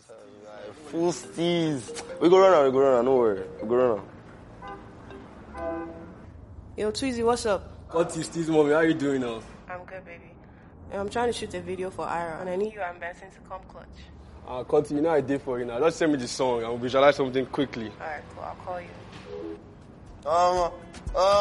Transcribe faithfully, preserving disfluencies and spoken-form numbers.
Full steez. We go run now, we go run now, no worry. We go run now. Yo, Tweezy, what's up? What is this, mommy? How you doing now? I'm good, baby. I'm trying to shoot a video for Ira, and I need you and Benson to come clutch. Ah, Conti, you know I did for you now. Just send me the song and we'll visualize something quickly. Alright, cool. I'll call you. Um, uh,